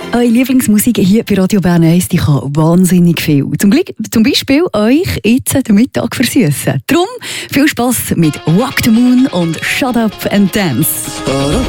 Eure Lieblingsmusik hier bei Radio Bern 1, die kann wahnsinnig viel. Zum Beispiel euch jetzt den Mittag versüssen. Darum viel Spass mit Walk the Moon und Shut Up and Dance.